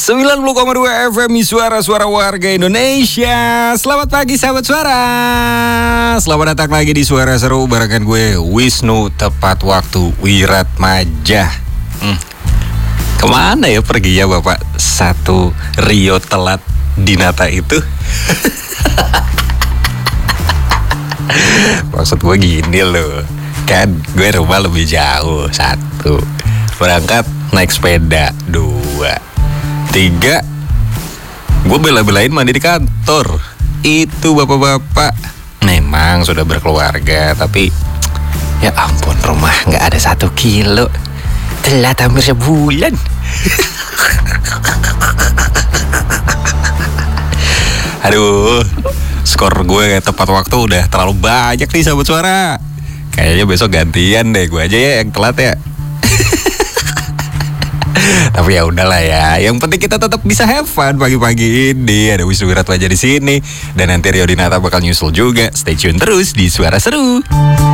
90,2 FM Suara-suara warga Indonesia. Selamat pagi sahabat suara. Selamat datang lagi di Suara Seru barengan gue Wisnu tepat waktu Wiratmaja. Kemana ya perginya Bapak satu Rio telat Dinata itu? Maksud gue gini loh, kan gue rumah lebih jauh. 1, berangkat naik sepeda. 2, 3, gue bela-belain mandi di kantor. Itu bapak-bapak memang sudah berkeluarga, tapi ya ampun, rumah gak ada 1 kilo. Telat hampir sebulan. Aduh, skor gue tepat waktu udah terlalu banyak nih sahabat suara. Kayaknya besok gantian deh, gue aja ya yang telat ya. Tapi ya udahlah ya. Yang penting kita tetap bisa have fun pagi-pagi ini. Ada Wisnu Wiratmaja di sini dan nanti Rio Dinata bakal nyusul juga. Stay tune terus di Suara Seru.